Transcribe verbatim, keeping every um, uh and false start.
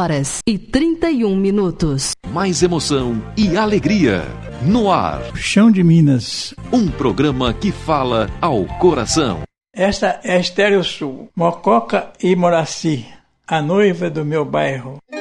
horas e trinta e um minutos. Mais emoção e alegria. No ar. Chão de Minas. Um programa que fala ao coração. Esta é a Estéreo Sul. Mococa e Moraci, a noiva do meu bairro.